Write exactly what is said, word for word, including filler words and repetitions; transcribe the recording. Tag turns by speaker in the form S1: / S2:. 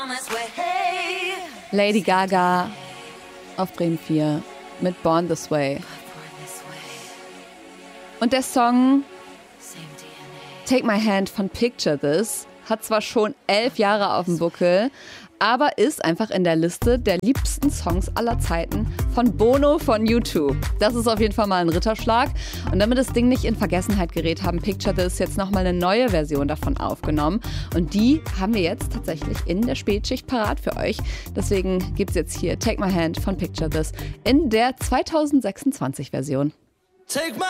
S1: Lady Gaga auf Bremen vier mit Born This Way. Und der Song Take My Hand von Picture This hat zwar schon elf Jahre auf dem Buckel, aber ist einfach in der Liste der liebsten Songs aller Zeiten von Bono von U zwei. Das ist auf jeden Fall mal ein Ritterschlag. Und damit das Ding nicht in Vergessenheit gerät, haben Picture This jetzt nochmal eine neue Version davon aufgenommen. Und die haben wir jetzt tatsächlich in der Spätschicht parat für euch. Deswegen gibt es jetzt hier Take My Hand von Picture This in der zweitausendsechsundzwanzig Version.
S2: Take my